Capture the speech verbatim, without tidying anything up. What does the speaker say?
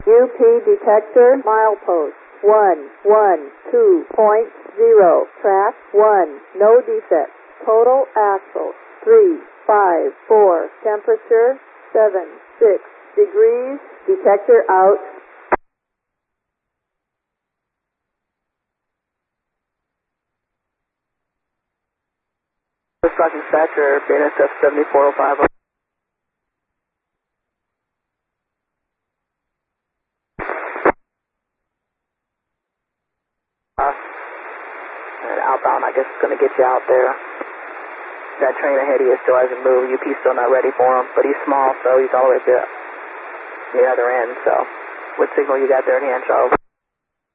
U P detector, milepost one one two point zero, track one, no defects. Total axle three five four, temperature seven six degrees, detector out. Stock dispatcher, B N S F seventy-four oh five. Uh, and outbound, I guess, is going to get you out there. That train ahead of you still hasn't moved. U P's still not ready for him, but he's small, so he's all the way to the other end. So, what signal you got there in hand, Charles?